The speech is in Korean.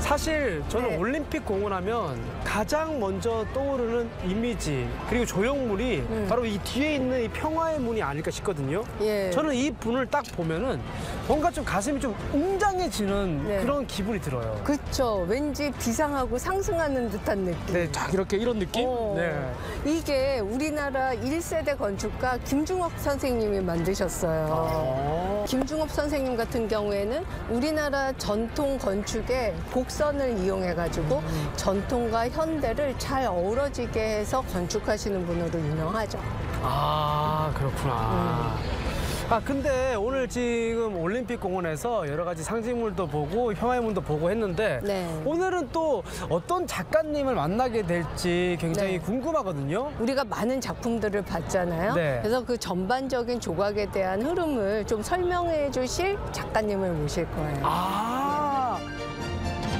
사실 저는 네. 올림픽 공원 하면 가장 먼저 떠오르는 이미지 그리고 조형물이 바로 이 뒤에 있는 이 평화의 문이 아닐까 싶거든요. 예. 저는 이 분을 딱 보면은 뭔가 좀 가슴이 좀 웅장해지는 네. 그런 기분이 들어요. 그쵸. 왠지 비상하고 상승하는 듯한 느낌. 네, 딱 이렇게 이런 느낌? 네. 이게 우리나라 1세대 건축가 김중업 선생님이 만드셨어요. 김중업 선생님 같은 경우에는 우리나라 전통 건축의 곡선을 이용해가지고 전통과 현대를 잘 어우러지게 해서 건축하시는 분으로 유명하죠. 아, 그렇구나. 근데 오늘 지금 올림픽 공원에서 여러 가지 상징물도 보고 평화의 문도 보고 했는데 네. 오늘은 또 어떤 작가님을 만나게 될지 굉장히 네. 궁금하거든요. 우리가 많은 작품들을 봤잖아요. 네. 그래서 그 전반적인 조각에 대한 흐름을 좀 설명해 주실 작가님을 모실 거예요.